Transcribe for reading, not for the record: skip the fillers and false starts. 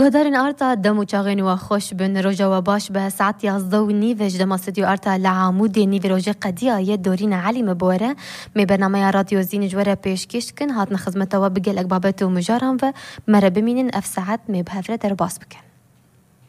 گهدارین آرتا دمو چاغین و خوش بن روژا و باش به ساعت 11 و نیوش دم استودیو آرتا لعامود نیو روژه قدیه دورین علی مبوره می برنامه رادیو زین جوره پیشکش کن هاتن خدمت و بگلک بابت و مجارم و مره بمینن اف ساعت می بهفره در باس بکن.